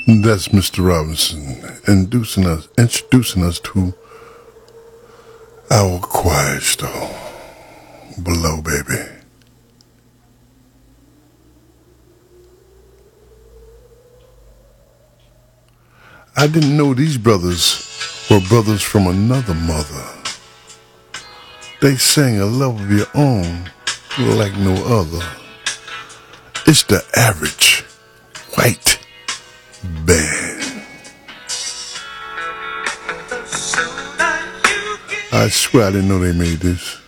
That's Mr. Robinson introducing us to our quiet storm below, baby. I didn't know these brothers were brothers from another mother. They sang a love of your own like no other. It's the Average White Band. I swear I didn't know they made this.